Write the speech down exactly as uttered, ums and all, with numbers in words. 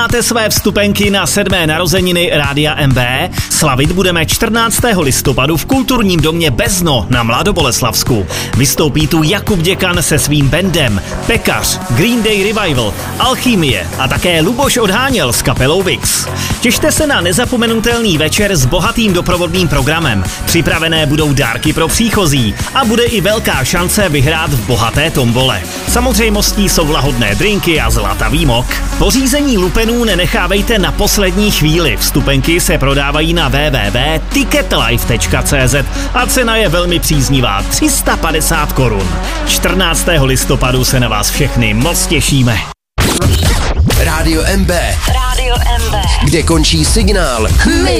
Máte své vstupenky na sedmé narozeniny Rádia M B? Slavit budeme čtrnáctého listopadu v kulturním domě Bezno na Mladoboleslavsku. Vystoupí tu Jakub Děkan se svým bandem, Pekař, Green Day Revival, Alchymie a také Luboš Odháněl s kapelou Vix. Těšte se na nezapomenutelný večer s bohatým doprovodným programem. Připravené budou dárky pro příchozí a bude i velká šance vyhrát v bohaté tombole. Samozřejmostí jsou lahodné drinky a zlatavý mok. Pořízení lupenů nenechávejte na poslední chvíli. Vstupenky se prodávají na w w w tečka ticketlife tečka c z a cena je velmi příznivá, tři sta padesát korun. čtrnáctého listopadu se na vás všechny moc těšíme. Rádio M B. Rádio M B. Kde končí signál. My